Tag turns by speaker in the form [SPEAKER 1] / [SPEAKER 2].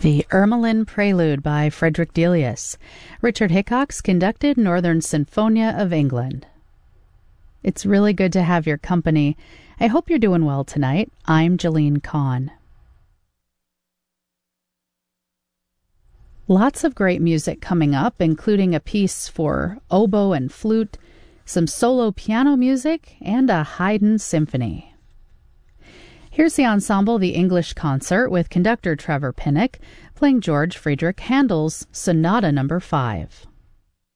[SPEAKER 1] The Ermelin Prelude by Frederick Delius. Richard Hickox conducted Northern Sinfonia of England. It's really good to have your company. I hope you're doing well tonight. I'm Jeline Kahn. Lots of great music coming up, including a piece for oboe and flute, some solo piano music, and a Haydn symphony. Here's the ensemble The English Concert with conductor Trevor Pinnock playing George Friedrich Handel's Sonata No. 5.